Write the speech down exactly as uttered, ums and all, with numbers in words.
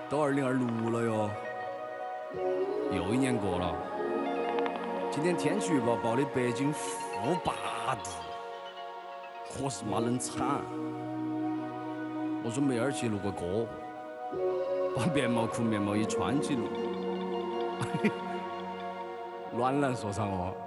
都二零二六了哟，又一年过了。今天天气预报报的北京负八度，可是妈冷惨。我准备二起录个歌，把棉毛裤、棉毛衣穿起录。暖男说唱哦。